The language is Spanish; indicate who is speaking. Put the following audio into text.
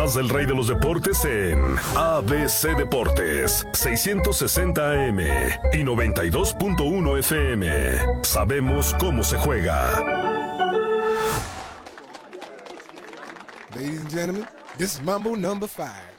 Speaker 1: más del rey de los deportes en ABC Deportes, 660 AM y 92.1 FM. Sabemos cómo se juega.
Speaker 2: Ladies and gentlemen, this is Mambo number 5.